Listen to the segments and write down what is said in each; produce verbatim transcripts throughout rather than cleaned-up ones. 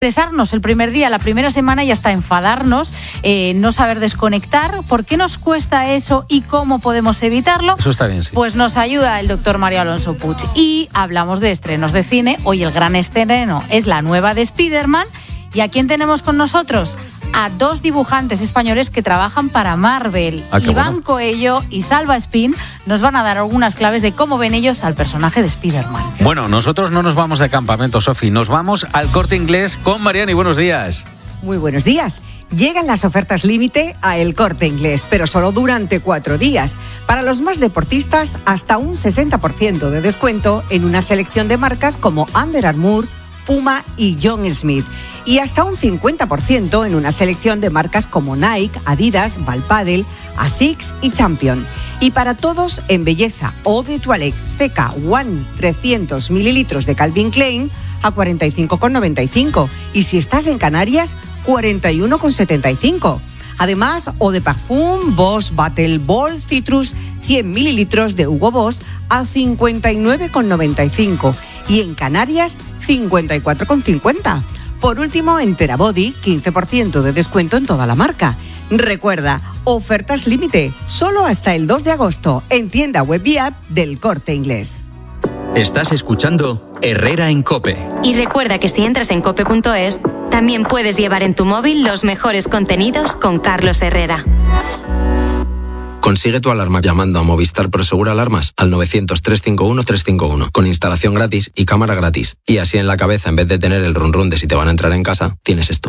estresarnos el primer día, la primera semana y hasta enfadarnos, eh, no saber desconectar. ¿Por qué nos cuesta eso y cómo podemos evitarlo? Eso está bien, sí. Pues nos ayuda el doctor Mario Alonso Puig. Y hablamos de estrenos de cine. Hoy el gran estreno es la nueva de Spider-Man. ¿Y a quién tenemos con nosotros? A dos dibujantes españoles que trabajan para Marvel. Ah, Iván bueno. Coello y Salva Espín nos van a dar algunas claves de cómo ven ellos al personaje de Spider-Man. Bueno, nosotros no nos vamos de campamento, Sofi, nos vamos al Corte Inglés con Mariani. Buenos días. Muy buenos días. Llegan las ofertas límite a El Corte Inglés, pero solo durante cuatro días. Para los más deportistas, hasta un sesenta por ciento de descuento en una selección de marcas como Under Armour, Puma y John Smith. Y hasta un cincuenta por ciento en una selección de marcas como Nike, Adidas, Valpadel, Asics y Champion. Y para todos en belleza, Eau de Toilette C K One trescientos mililitros de Calvin Klein a cuarenta y cinco con noventa y cinco. Y si estás en Canarias, cuarenta y uno con setenta y cinco. Además, Eau de Parfum, Boss Battle Ball Citrus cien mililitros de Hugo Boss a cincuenta y nueve con noventa y cinco. Y en Canarias, cincuenta y cuatro con cincuenta. Por último, en Terabody, quince por ciento de descuento en toda la marca. Recuerda, ofertas límite, solo hasta el dos de agosto, en tienda web y app del Corte Inglés. Estás escuchando Herrera en COPE. Y recuerda que si entras en cope punto es, también puedes llevar en tu móvil los mejores contenidos con Carlos Herrera. Consigue tu alarma llamando a Movistar Prosegur Alarmas al novecientos, trescientos cincuenta y uno, trescientos cincuenta y uno con instalación gratis y cámara gratis. Y así en la cabeza, en vez de tener el run run de si te van a entrar en casa, tienes esto.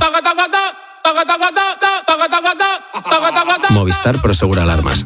Movistar Prosegur Alarmas.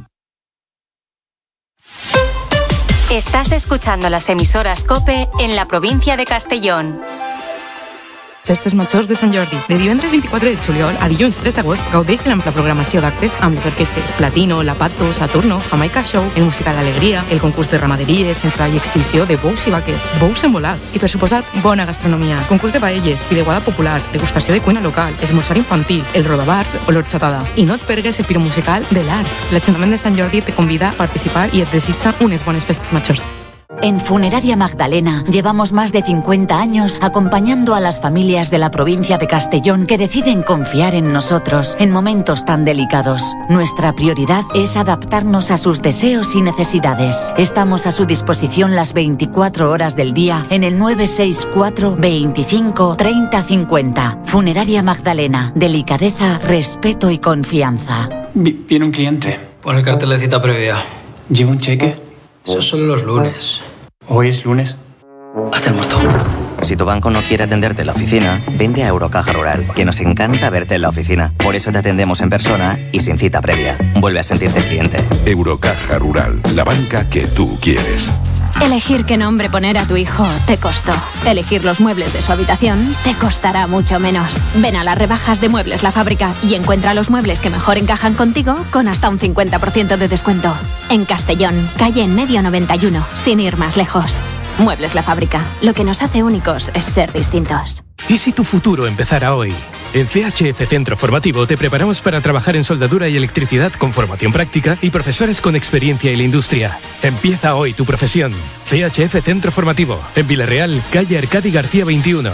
Estás escuchando las emisoras COPE en la provincia de Castellón. Festes Majors de Sant Jordi. De divendres vint-i-quatre de juliol a dilluns tres d'agost gaudeix de l'ampla programació d'actes amb les orquestes Platino, La Pato, Saturno, Jamaica Show, el musical Alegria, el concurs de ramaderies, entrada i exhibició de bous i vaques, bous envolats i, per suposat, bona gastronomia, concurs de paelles, fideuada popular, degustació de cuina local, esmorzar infantil, el rodabars o l'horchatada. I no et pergues el piromusical de l'Arc. L'Ajuntament de Sant Jordi te convida a participar i et desitja unes bones festes majors. En Funeraria Magdalena llevamos más de cincuenta años acompañando a las familias de la provincia de Castellón que deciden confiar en nosotros en momentos tan delicados. Nuestra prioridad es adaptarnos a sus deseos y necesidades. Estamos a su disposición las veinticuatro horas del día en el nueve seis cuatro, veinticinco, treinta, cincuenta. Funeraria Magdalena. Delicadeza, respeto y confianza. Viene un cliente. Pon el cartel de cita previa. ¿Lleva un cheque? Eso son los lunes. ¿Hoy es lunes? Haz el muerto. Si tu banco no quiere atenderte en la oficina, vente a Eurocaja Rural, que nos encanta verte en la oficina. Por eso te atendemos en persona y sin cita previa. Vuelve a sentirte cliente. Eurocaja Rural, la banca que tú quieres. Elegir qué nombre poner a tu hijo te costó. Elegir los muebles de su habitación te costará mucho menos. Ven a las rebajas de Muebles La Fábrica y encuentra los muebles que mejor encajan contigo con hasta un cincuenta por ciento de descuento. En Castellón, calle En Medio noventa y uno, sin ir más lejos. Muebles La Fábrica. Lo que nos hace únicos es ser distintos. ¿Y si tu futuro empezara hoy? En C H F Centro Formativo te preparamos para trabajar en soldadura y electricidad con formación práctica y profesores con experiencia en la industria. Empieza hoy tu profesión. C H F Centro Formativo, en Villarreal, calle Arcadi García veintiuno.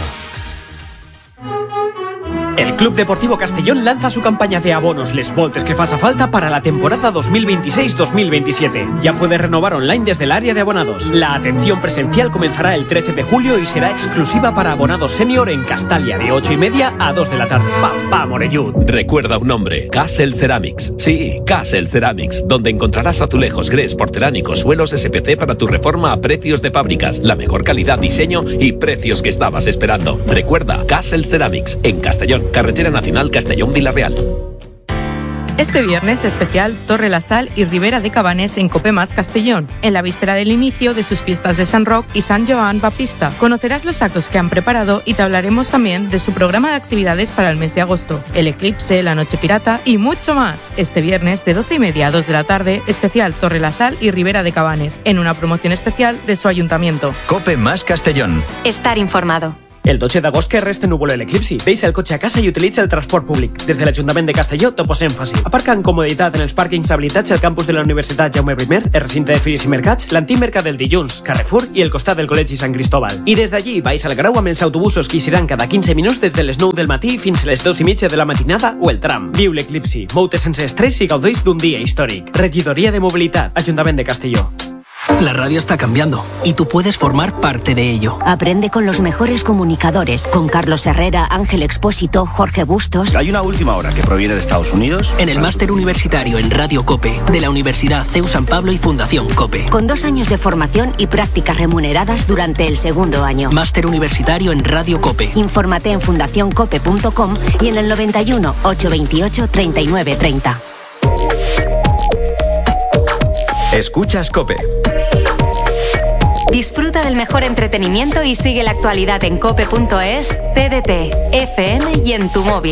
El Club Deportivo Castellón lanza su campaña de abonos Les Voltes que faça falta para la temporada dos mil veintiséis dos mil veintisiete. Ya puedes renovar online desde el área de abonados. La atención presencial comenzará el trece de julio y será exclusiva para abonados senior en Castalia de ocho y media a dos de la tarde. ¡Papá Morellut! Recuerda un nombre, Castle Ceramics. Sí, Castle Ceramics, donde encontrarás azulejos, grés, porcelánicos, suelos S P C para tu reforma a precios de fábricas, la mejor calidad, diseño y precios que estabas esperando. Recuerda, Castle Ceramics, en Castellón. Carretera Nacional Castellón-Villarreal. Este viernes especial Torre la Sal y Ribera de Cabanes en Copemas Castellón, en la víspera del inicio de sus fiestas de San Roc y San Joan Baptista. Conocerás los actos que han preparado y te hablaremos también de su programa de actividades para el mes de agosto, el eclipse, la noche pirata y mucho más. Este viernes de doce y media a dos de la tarde, especial Torre la Sal y Ribera de Cabanes, en una promoción especial de su ayuntamiento. Cope más Castellón. Estar informado. El dotze d'agost que resta núvol l'eclipsi. Deixa el cotxe a casa i utilitza el transport públic. Des de l'Ajuntament de Castelló te posem fàcil. Aparca amb comoditat en els pàrquings habilitats al campus de la Universitat Jaume primer, el recinte de Fires i Mercats, l'antic mercat del dilluns, Carrefour i el costat del Col·legi Sant Cristóbal. I des d'allí vais al Grau amb els autobusos que hi seran cada quinze minuts des de les nou del matí fins a les dos i mitja de la matinada o el tram. Viu l'eclipsi, mou-te sense estrès i gaudeix d'un dia històric. Regidoria de Mobilitat, Ajuntament de Castelló. La radio está cambiando y tú puedes formar parte de ello. Aprende con los mejores comunicadores, con Carlos Herrera, Ángel Expósito, Jorge Bustos. Hay una última hora que proviene de Estados Unidos. En el máster universitario en Radio COPE de la Universidad C E U San Pablo y Fundación COPE. Con dos años de formación y prácticas remuneradas durante el segundo año. Máster universitario en Radio COPE. Infórmate en fundación cope punto com y en el noventa y uno, ochocientos veintiocho, treinta y nueve treinta. Escuchas COPE. Disfruta del mejor entretenimiento y sigue la actualidad en cope punto es, T D T, F M y en tu móvil.